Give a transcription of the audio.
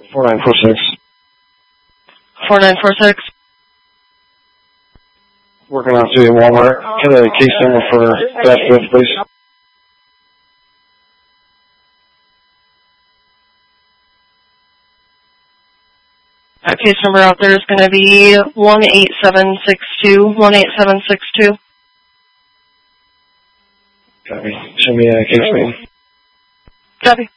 4946. 4946. Working out to Walmart. Get a case number for that fifth, please. That case number out there is going to be 18762. 18762. Copy. Show me a case name. Copy.